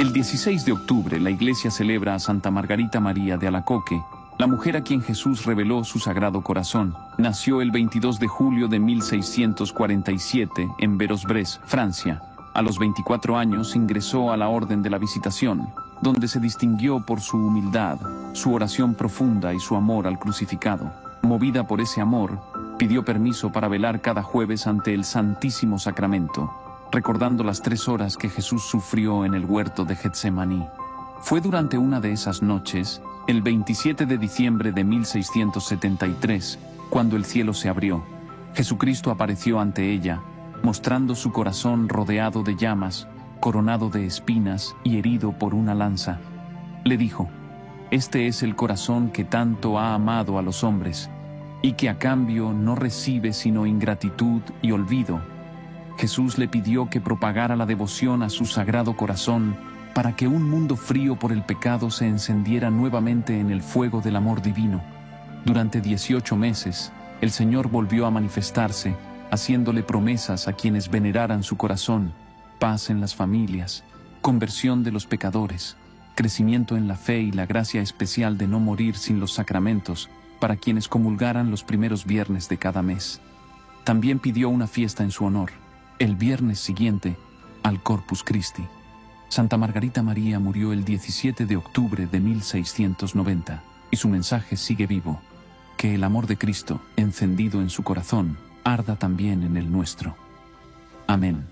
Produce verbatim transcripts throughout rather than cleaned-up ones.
El dieciséis de octubre la Iglesia celebra a Santa Margarita María de Alacoque, la mujer a quien Jesús reveló su Sagrado Corazón. Nació el veintidós de julio de mil seiscientos cuarenta y siete en Verosbres, Francia. A los veinticuatro años ingresó a la Orden de la Visitación, donde se distinguió por su humildad, su oración profunda y su amor al crucificado. Movida por ese amor, pidió permiso para velar cada jueves ante el Santísimo Sacramento, recordando las tres horas que Jesús sufrió en el huerto de Getsemaní. Fue durante una de esas noches, el veintisiete de diciembre de mil seiscientos setenta y tres, cuando el cielo se abrió. Jesucristo apareció ante ella, mostrando su corazón rodeado de llamas, coronado de espinas y herido por una lanza. Le dijo: «Este es el corazón que tanto ha amado a los hombres, y que a cambio no recibe sino ingratitud y olvido». Jesús le pidió que propagara la devoción a su Sagrado Corazón para que un mundo frío por el pecado se encendiera nuevamente en el fuego del amor divino. Durante dieciocho meses, el Señor volvió a manifestarse, haciéndole promesas a quienes veneraran su corazón: paz en las familias, conversión de los pecadores, crecimiento en la fe y la gracia especial de no morir sin los sacramentos para quienes comulgaran los primeros viernes de cada mes. También pidió una fiesta en su honor, el viernes siguiente al Corpus Christi. Santa Margarita María murió el diecisiete de octubre de mil seiscientos noventa, y su mensaje sigue vivo: que el amor de Cristo, encendido en su corazón, arda también en el nuestro. Amén.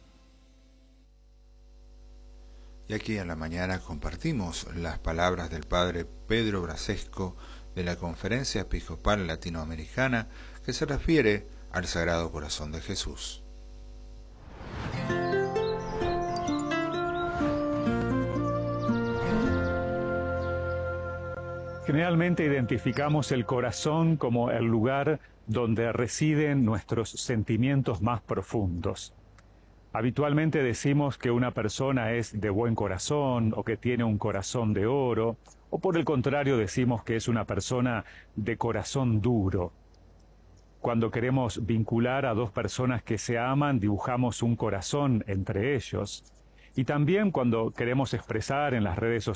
Y aquí en la mañana compartimos las palabras del Padre Pedro Brasesco de la Conferencia Episcopal Latinoamericana, que se refiere al Sagrado Corazón de Jesús. Generalmente identificamos el corazón como el lugar donde residen nuestros sentimientos más profundos. Habitualmente decimos que una persona es de buen corazón o que tiene un corazón de oro, o por el contrario decimos que es una persona de corazón duro. Cuando queremos vincular a dos personas que se aman, dibujamos un corazón entre ellos. Y también cuando queremos expresar en las redes sociales